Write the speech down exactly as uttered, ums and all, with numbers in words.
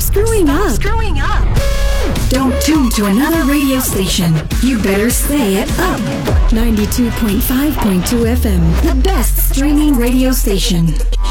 screwing Stop up. screwing up. Don't tune to another radio station. You better stay it up. ninety-two point five point two F M, the best streaming radio station.